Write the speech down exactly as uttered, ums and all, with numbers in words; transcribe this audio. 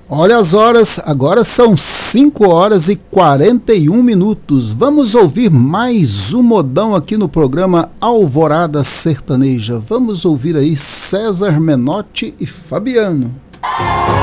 Olha as horas, agora são cinco horas e quarenta e um minutos. Vamos ouvir mais um modão aqui no programa Alvorada Sertaneja. Vamos ouvir aí César Menotti e Fabiano.